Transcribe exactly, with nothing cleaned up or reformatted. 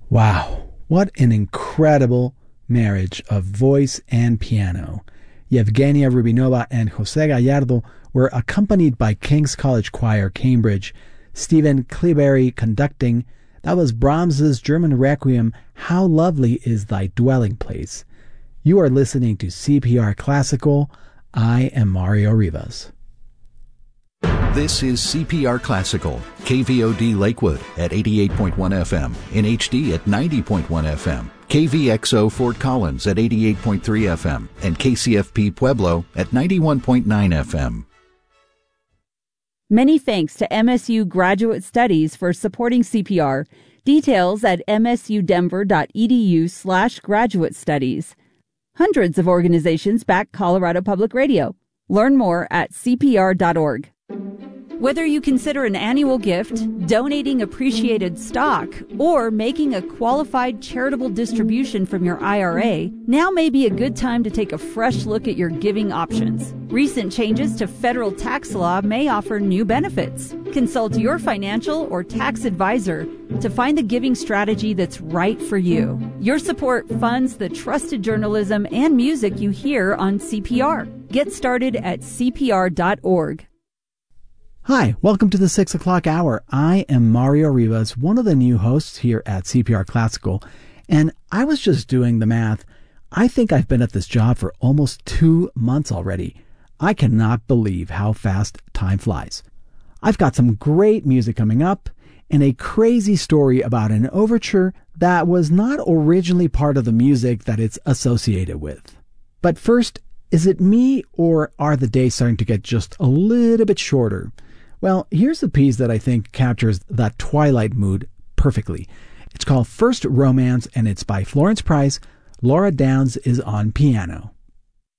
Wow, what an incredible marriage of voice and piano. Yevgenia Rubinova and Jose Gallardo were accompanied by King's College Choir, Cambridge, Stephen Cleobury conducting. That was Brahms's German Requiem, How Lovely Is Thy Dwelling Place. You are listening to C P R Classical. I am Mario Rivas. This is C P R Classical, K V O D Lakewood at eighty-eight point one F M, in H D at ninety point one F M, K V X O Fort Collins at eighty-eight point three F M, and K C F P Pueblo at ninety-one point nine F M. Many thanks to M S U Graduate Studies for supporting C P R. Details at msudenver.edu slash graduate studies. Hundreds of organizations back Colorado Public Radio. Learn more at C P R dot org. Whether you consider an annual gift, donating appreciated stock, or making a qualified charitable distribution from your I R A, now may be a good time to take a fresh look at your giving options. Recent changes to federal tax law may offer new benefits. Consult your financial or tax advisor to find the giving strategy that's right for you. Your support funds the trusted journalism and music you hear on C P R. Get started at C P R dot org. Hi, welcome to the six o'clock hour. I am Mario Rivas, one of the new hosts here at C P R Classical, and I was just doing the math. I think I've been at this job for almost two months already. I cannot believe how fast time flies. I've got some great music coming up, and a crazy story about an overture that was not originally part of the music that it's associated with. But first, is it me, or are the days starting to get just a little bit shorter? Well, here's the piece that I think captures that twilight mood perfectly. It's called First Romance, and it's by Florence Price. Laura Downs is on piano.